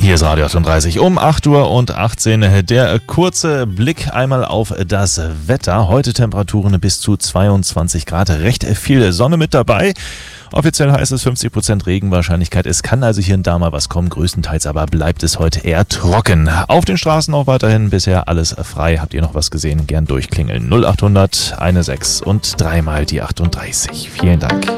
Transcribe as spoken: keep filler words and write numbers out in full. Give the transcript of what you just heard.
Hier ist Radio achtunddreißig um acht Uhr und achtzehn. Der kurze Blick einmal auf das Wetter. Heute Temperaturen bis zu zweiundzwanzig Grad. Recht viel Sonne mit dabei. Offiziell heißt es fünfzig Prozent Regenwahrscheinlichkeit. Es kann also hier und da mal was kommen. Größtenteils aber bleibt es heute eher trocken. Auf den Straßen auch weiterhin bisher alles frei. Habt ihr noch was gesehen? Gern durchklingeln. null achthundert sechzehn und dreimal die achtunddreißig. Vielen Dank.